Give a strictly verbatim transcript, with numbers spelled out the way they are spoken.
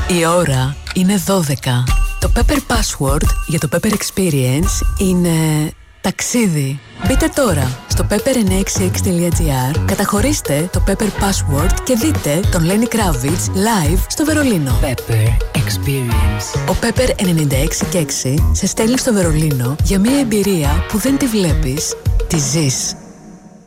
Η ώρα είναι δώδεκα. Το Pepper Password για το Pepper Experience είναι ταξίδι. Μπείτε τώρα στο pepper εννιακόσια εξήντα έξι τελεία gr, καταχωρήστε το Pepper Password και δείτε τον Lenny Kravitz live στο Βερολίνο. Pepper Experience. Ο Pepper ενενήντα έξι και έξι σε στέλνει στο Βερολίνο για μια εμπειρία που δεν τη βλέπεις, τη ζεις.